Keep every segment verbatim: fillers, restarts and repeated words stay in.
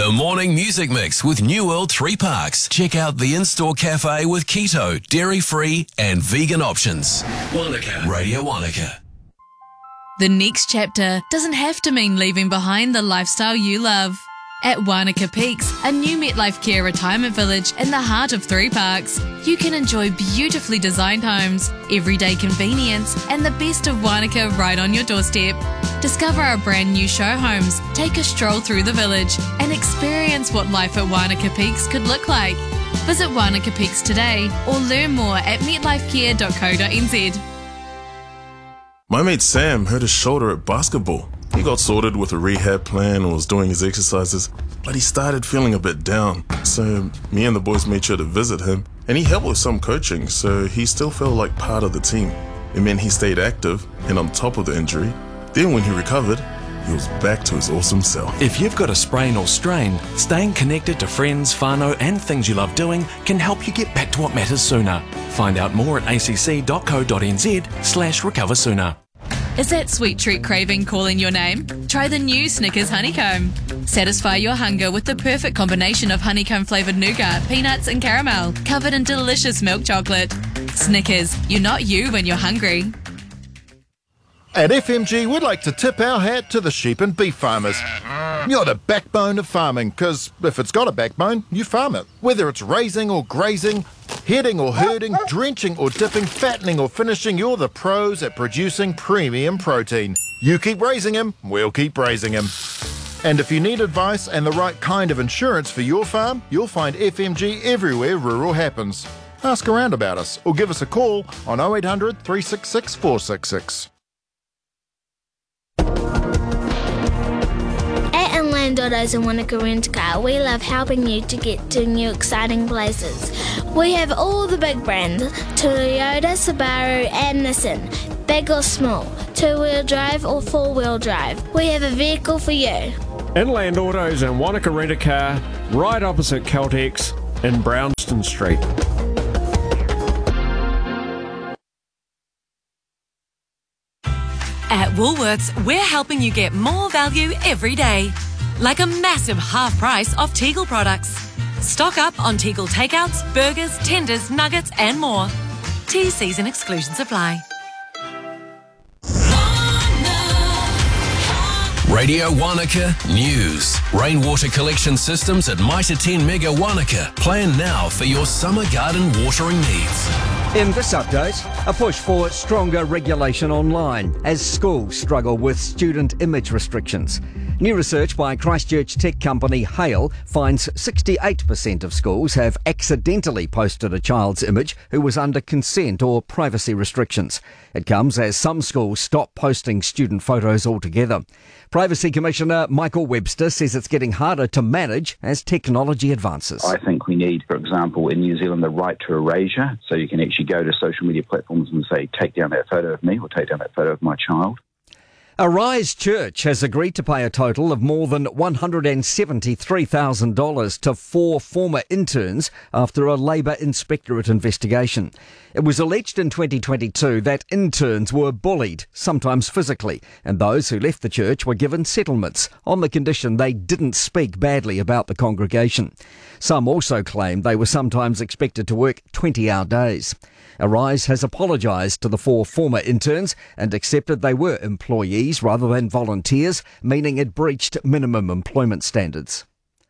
The morning music mix with New World Three Parks. Check out the in-store cafe with keto, dairy-free and vegan options. Wanaka. Radio Wanaka. The next chapter doesn't have to mean leaving behind the lifestyle you love. At Wanaka Peaks, a new MetLife Care retirement village in the heart of Three Parks, you can enjoy beautifully designed homes, everyday convenience, and the best of Wanaka right on your doorstep. Discover our brand new show homes, take a stroll through the village, and experience what life at Wanaka Peaks could look like. Visit Wanaka Peaks today or learn more at metlifecare dot co dot n z. My mate Sam hurt his shoulder at basketball. He got sorted with a rehab plan and was doing his exercises, but he started feeling a bit down. So me and the boys made sure to visit him, and he helped with some coaching, so he still felt like part of the team. It meant he stayed active and on top of the injury. Then when he recovered, he was back to his awesome self. If you've got a sprain or strain, staying connected to friends, whānau and things you love doing can help you get back to what matters sooner. Find out more at acc dot co dot n z slash recover sooner. Is that sweet treat craving calling your name? Try the new Snickers Honeycomb. Satisfy your hunger with the perfect combination of honeycomb flavoured nougat, peanuts and caramel, covered in delicious milk chocolate. Snickers, you're not you when you're hungry. At F M G, we'd like to tip our hat to the sheep and beef farmers. You're the backbone of farming, because if it's got a backbone, you farm it. Whether it's raising or grazing, heading or herding, drenching or dipping, fattening or finishing, you're the pros at producing premium protein. You keep raising him, we'll keep raising him. And if you need advice and the right kind of insurance for your farm, you'll find F M G everywhere rural happens. Ask around about us or give us a call on oh eight hundred, three six six, four six six. At Inland Autos and Wanaka Rent Car, we love helping you to get to new exciting places. We have all the big brands, Toyota, Subaru and Nissan, big or small, two-wheel drive or four-wheel drive. We have a vehicle for you. Inland Autos and Wanaka Rent a Car, right opposite Caltex in Brownston Street. At Woolworths, we're helping you get more value every day. Like a massive half price off Tegel products. Stock up on Tegel takeouts, burgers, tenders, nuggets and more. T Cs and exclusions apply. Radio Wanaka News. Rainwater collection systems at Mitre ten Mega Wanaka. Plan now for your summer garden watering needs. In this update, a push for stronger regulation online as schools struggle with student image restrictions. New research by Christchurch tech company Hale finds sixty-eight percent of schools have accidentally posted a child's image who was under consent or privacy restrictions. It comes as some schools stop posting student photos altogether. Privacy Commissioner Michael Webster says it's getting harder to manage as technology advances. I think we need, for example, in New Zealand, the right to erasure, so you can actually go to social media platforms and say, take down that photo of me or take down that photo of my child. Arise Church has agreed to pay a total of more than one hundred seventy-three thousand dollars to four former interns after a Labour Inspectorate investigation. It was alleged in twenty twenty-two that interns were bullied, sometimes physically, and those who left the church were given settlements on the condition they didn't speak badly about the congregation. Some also claimed they were sometimes expected to work twenty-hour days. Arise has apologised to the four former interns and accepted they were employees rather than volunteers, meaning it breached minimum employment standards.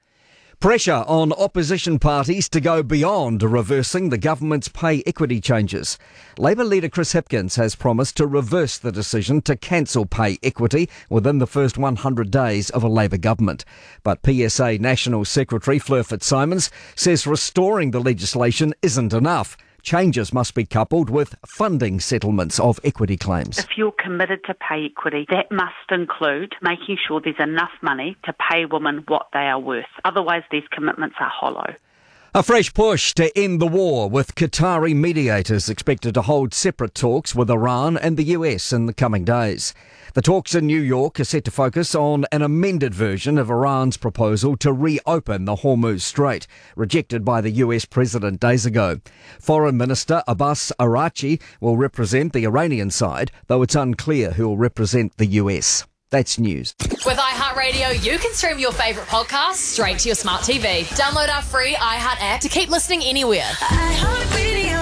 Pressure on opposition parties to go beyond reversing the government's pay equity changes. Labour leader Chris Hipkins has promised to reverse the decision to cancel pay equity within the first one hundred days of a Labour government. But P S A National Secretary Fleur Fitzsimons says restoring the legislation isn't enough. Changes must be coupled with funding settlements of equity claims. If you're committed to pay equity, that must include making sure there's enough money to pay women what they are worth. Otherwise, these commitments are hollow. A fresh push to end the war, with Qatari mediators expected to hold separate talks with Iran and the U S in the coming days. The talks in New York are set to focus on an amended version of Iran's proposal to reopen the Hormuz Strait, rejected by the U S president days ago. Foreign Minister Abbas Araghchi will represent the Iranian side, though it's unclear who will represent the U S. That's news. With iHeartRadio, you can stream your favourite podcasts straight to your smart T V. Download our free iHeart app to keep listening anywhere. iHeartRadio.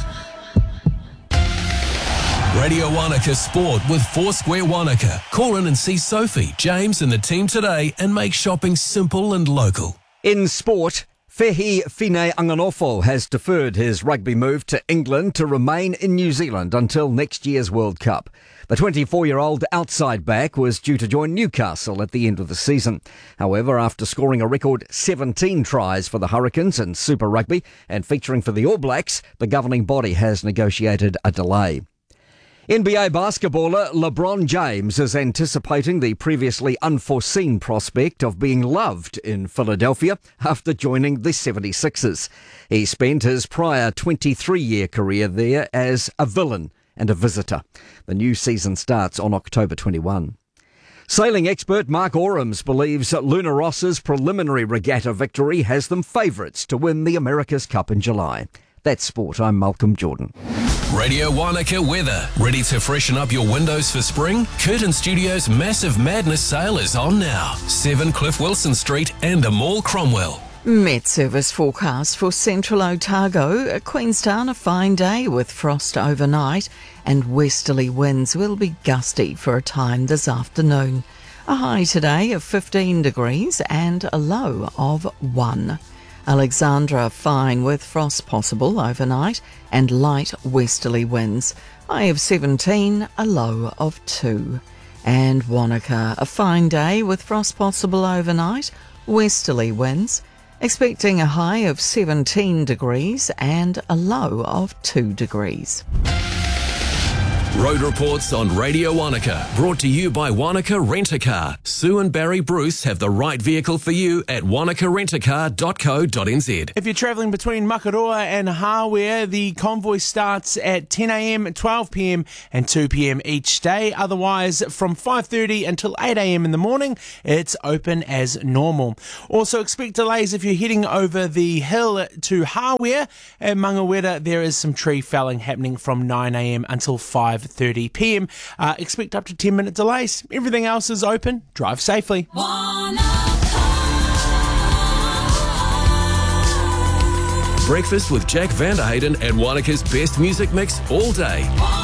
Radio Wanaka Sport with Foursquare Wanaka. Call in and see Sophie, James and the team today and make shopping simple and local. In sport, Fehi Fine Anganofo has deferred his rugby move to England to remain in New Zealand until next year's World Cup. The twenty-four-year-old outside back was due to join Newcastle at the end of the season. However, after scoring a record seventeen tries for the Hurricanes in Super Rugby and featuring for the All Blacks, the governing body has negotiated a delay. N B A basketballer LeBron James is anticipating the previously unforeseen prospect of being loved in Philadelphia after joining the seventy-sixers. He spent his prior twenty-three-year career there as a villain and a visitor. The new season starts on October twenty-first. Sailing expert Mark Orams believes that Luna Ross's preliminary regatta victory has them favourites to win the America's Cup in July. That's sport. I'm Malcolm Jordan. Radio Wanaka weather. Ready to freshen up your windows for spring? Curtin Studios' Massive Madness sale is on now. seven Cliff Wilson Street and the Mall Cromwell. Met Service forecast for Central Otago. Queenstown, a fine day with frost overnight and westerly winds will be gusty for a time this afternoon. A high today of fifteen degrees and a low of one. Alexandra, fine with frost possible overnight and light westerly winds. High of seventeen, a low of two. And Wanaka, a fine day with frost possible overnight, westerly winds. Expecting a high of seventeen degrees and a low of two degrees. Road reports on Radio Wanaka, brought to you by Wanaka Rent-A-Car. Sue and Barry Bruce have the right vehicle for you at wanaka rent a car dot co dot n z. If you're travelling between Makaroa and Hawea, the convoy starts at ten a m, twelve p m and two p m each day. Otherwise, from five thirty until eight a m in the morning, it's open as normal. Also expect delays if you're heading over the hill to Hawea. At Mangawera, there is some tree felling happening from nine a m until five thirty p m. Uh, expect up to ten minute delays. Everything else is open. Drive safely. Breakfast with Jack Vanderhayden and Wanaka's best music mix all day.